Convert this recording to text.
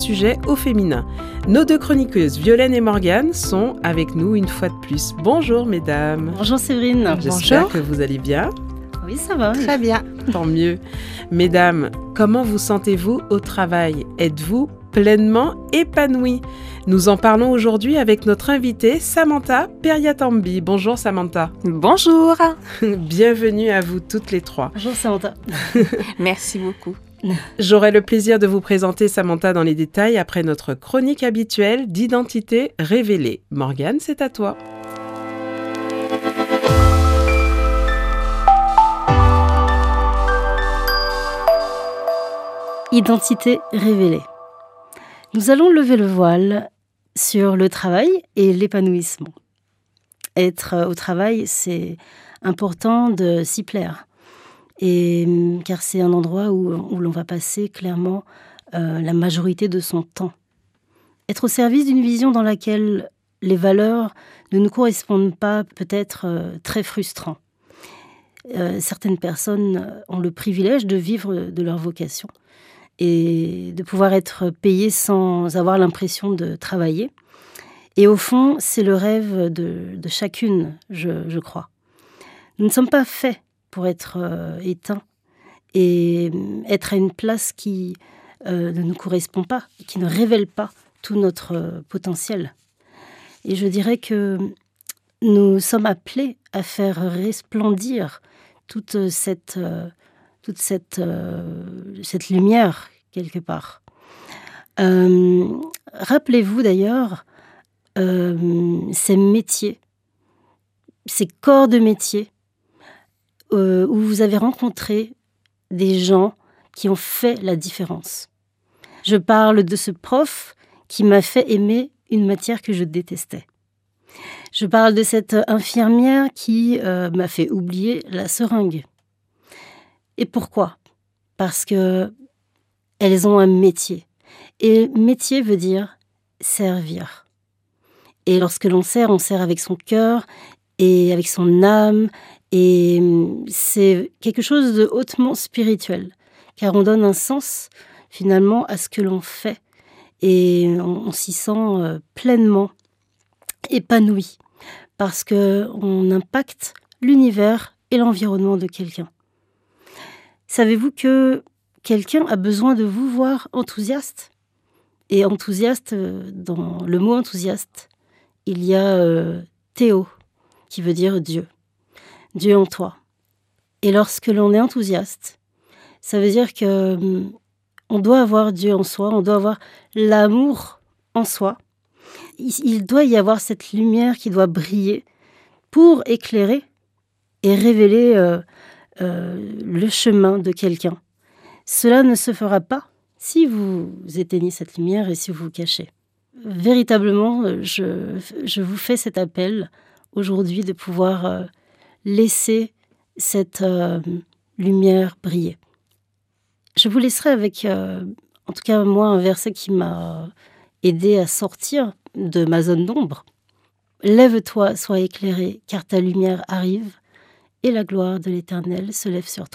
sujet au féminin. Nos deux chroniqueuses, Violaine et Morgane, sont avec nous une fois de plus. Bonjour mesdames. Bonjour Séverine. J'espère Bonjour. que vous allez bien. Oui, ça va. Très bien. Tant mieux. Mesdames, comment vous sentez-vous au travail ? Êtes-vous pleinement épanouie ? Nous en parlons aujourd'hui avec notre invitée Samantha Periatambi. Bonjour Samantha. Bonjour. Bienvenue à vous toutes les trois. Bonjour Samantha. Merci beaucoup. J'aurai le plaisir de vous présenter Samantha dans les détails après notre chronique habituelle d'identité révélée. Morgane, c'est à toi. Identité révélée. Nous allons lever le voile sur le travail et l'épanouissement. Être au travail, c'est important de s'y plaire. Car c'est un endroit où l'on va passer clairement la majorité de son temps. Être au service d'une vision dans laquelle les valeurs ne nous correspondent pas peut être très frustrant. Certaines personnes ont le privilège de vivre de leur vocation et de pouvoir être payées sans avoir l'impression de travailler. Et au fond, c'est le rêve de chacune, je crois. Nous ne sommes pas faits pour être éteints et être à une place qui ne nous correspond pas, qui ne révèle pas tout notre potentiel. Et je dirais que nous sommes appelés à faire resplendir toute cette lumière, quelque part. Rappelez-vous d'ailleurs ces métiers, ces corps de métier où vous avez rencontré des gens qui ont fait la différence. Je parle de ce prof qui m'a fait aimer une matière que je détestais. Je parle de cette infirmière qui m'a fait oublier la seringue. Et pourquoi ? Parce que elles ont un métier. Et métier veut dire servir. Et lorsque l'on sert, on sert avec son cœur et avec son âme. Et c'est quelque chose de hautement spirituel. Car on donne un sens, finalement, à ce que l'on fait. Et on s'y sent pleinement épanoui. Parce qu'on impacte l'univers et l'environnement de quelqu'un. Savez-vous que quelqu'un a besoin de vous voir enthousiaste ? Et enthousiaste, dans le mot enthousiaste, il y a Théo, qui veut dire Dieu. Dieu en toi. Et lorsque l'on est enthousiaste, ça veut dire que on doit avoir Dieu en soi, on doit avoir l'amour en soi. Il doit y avoir cette lumière qui doit briller pour éclairer et révéler le chemin de quelqu'un. Cela ne se fera pas si vous éteignez cette lumière et si vous vous cachez. Véritablement, je vous fais cet appel aujourd'hui de pouvoir laisser cette lumière briller. Je vous laisserai avec, en tout cas moi, un verset qui m'a aidé à sortir de ma zone d'ombre. « Lève-toi, sois éclairé, car ta lumière arrive, et la gloire de l'Éternel se lève sur toi. »